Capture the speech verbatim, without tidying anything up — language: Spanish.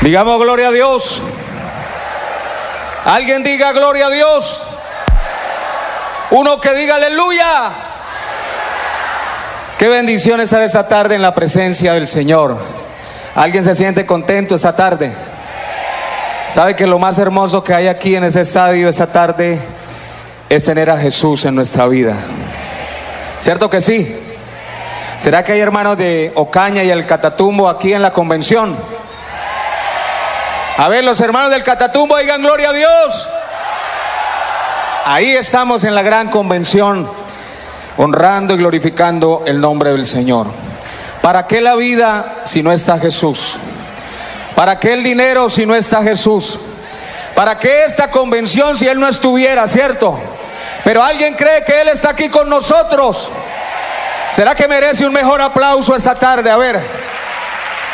Digamos gloria a Dios. Alguien diga gloria a Dios. Uno que diga aleluya. Qué bendición estar esta tarde en la presencia del Señor. ¿Alguien se siente contento esta tarde? ¿Sabe que lo más hermoso que hay aquí en ese estadio esta tarde es tener a Jesús en nuestra vida? ¿Cierto que sí? ¿Será que hay hermanos de Ocaña y el Catatumbo aquí en la convención? A ver, los hermanos del Catatumbo digan gloria a Dios. Ahí estamos en la gran convención, honrando y glorificando el nombre del Señor. ¿Para qué la vida si no está Jesús? ¿Para qué el dinero si no está Jesús? ¿Para qué esta convención si Él no estuviera, cierto? Pero ¿alguien cree que Él está aquí con nosotros? ¿Será que merece un mejor aplauso esta tarde? A ver.